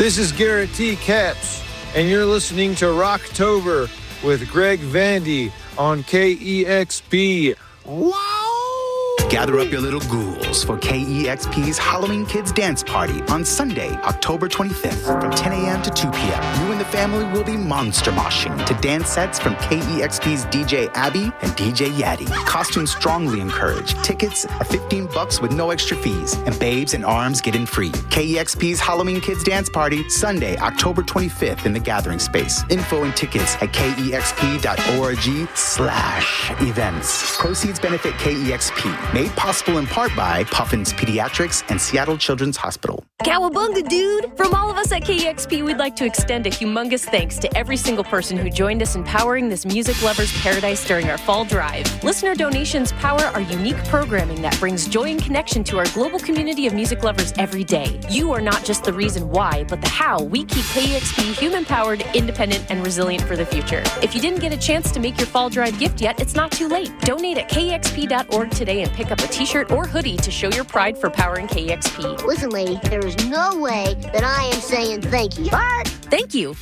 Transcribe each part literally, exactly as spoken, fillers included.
This is Garrett T. Caps, and you're listening to Rocktober with Greg Vandy on K E X P. Wow! Gather up your little ghouls for K E X P's Halloween Kids Dance Party on Sunday, October twenty-fifth from ten a.m. to two p.m. You and the family will be monster moshing to dance sets from K E X P's D J Abby and D J Yaddy. Costumes strongly encouraged. Tickets are fifteen bucks with no extra fees, and babes and arms get in free. K E X P's Halloween Kids Dance Party, Sunday, October twenty-fifth in the Gathering Space. Info and tickets at kexp.org slash events. Proceeds benefit K E X P. Made possible in part by Puffins Pediatrics and Seattle Children's Hospital. Cowabunga, dude! From all of us at K E X P, we'd like to extend a humongous thanks to every single person who joined us in powering this music lover's paradise during our fall drive. Listener donations power our unique programming that brings joy and connection to our global community of music lovers every day. You are not just the reason why, but the how we keep K E X P human-powered, independent, and resilient for the future. If you didn't get a chance to make your fall drive gift yet, it's not too late. Donate at K E X P dot org today and pick up a t-shirt or hoodie to show your pride for powering K E X P. Listen, lady, there is no way that I am saying thank you, but thank you.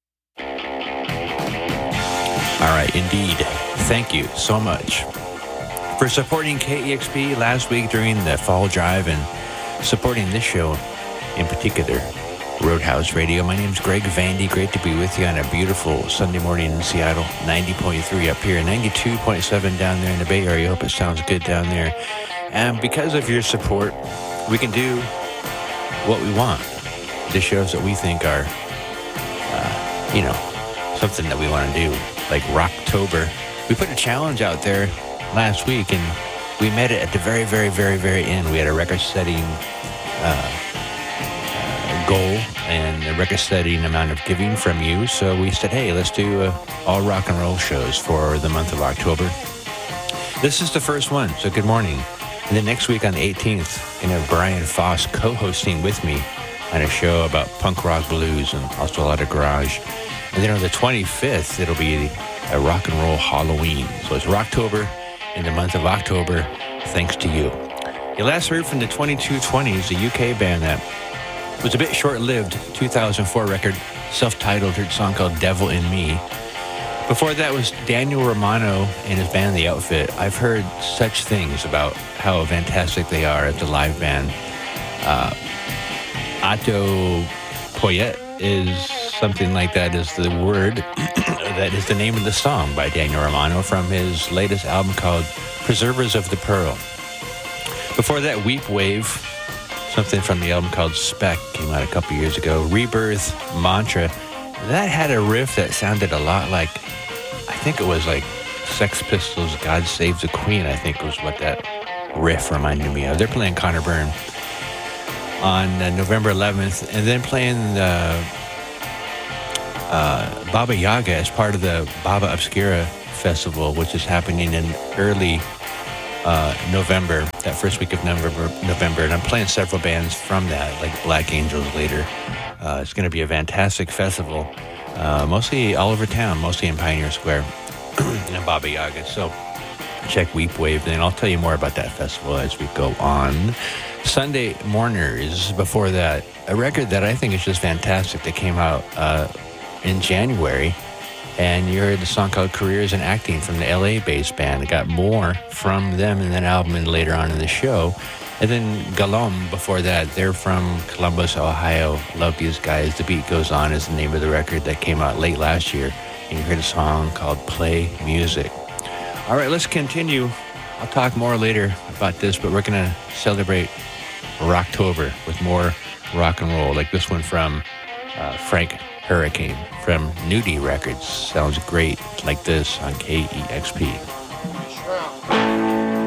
All right, indeed. Thank you so much for supporting K E X P last week during the fall drive and supporting this show in particular, Roadhouse Radio. My name's Greg Vandy. Great to be with you on a beautiful Sunday morning in Seattle. ninety point three up here, ninety-two point seven down there in the Bay Area. Hope it sounds good down there. And because of your support, we can do what we want. The shows that we think are, uh, you know, something that we want to do, like Rocktober. We put a challenge out there last week, and we met it at the very, very, very, very end. We had a record-setting uh, uh, goal and a record-setting amount of giving from you. So we said, hey, let's do uh, all rock and roll shows for the month of October. This is the first one, so good morning. And then next week on the eighteenth, I'm going to have Brian Foss co-hosting with me on a show about punk rock blues and also a lot of garage. And then on the twenty-fifth, it'll be a rock and roll Halloween. So it's Rocktober in the month of October, thanks to you. You last heard from the twenty-two twenties, a U K band that was a bit short-lived, two thousand four record, self-titled, heard a song called Devil in Me. Before that was Daniel Romano and his band, The Outfit. I've heard such things about how fantastic they are as a live band. Uh, Otto Poyet is something like that is the word, that is the name of the song by Daniel Romano from his latest album called Preservers of the Pearl. Before that, Weep Wave, something from the album called Spec, came out a couple years ago. Rebirth, Mantra, that had a riff that sounded a lot like, I think it was like Sex Pistols' God Save the Queen, I think was what that riff reminded me of. They're playing Conor Byrne on uh, November eleventh, and then playing the uh, Baba Yaga as part of the Baba Obscura Festival, which is happening in early uh, November, that first week of November, November. And I'm playing several bands from that, like Black Angels later. Uh, it's going to be a fantastic festival, uh, mostly all over town, mostly in Pioneer Square in Baba Yaga. So check Weep Wave, and I'll tell you more about that festival as we go on. Sunday Mourners, before that, a record that I think is just fantastic that came out uh, in January, and you heard the song called Careers in Acting from the L A-based band. I got more from them in that album and later on in the show. And then Galom, before that, they're from Columbus, Ohio. Love these guys. The Beat Goes On is the name of the record that came out late last year. And you heard a song called Play Music. All right, let's continue. I'll talk more later about this, but we're going to celebrate Rocktober with more rock and roll, like this one from uh, Frank Hurricane from Nudie Records. Sounds great like this on K E X P. Shroud.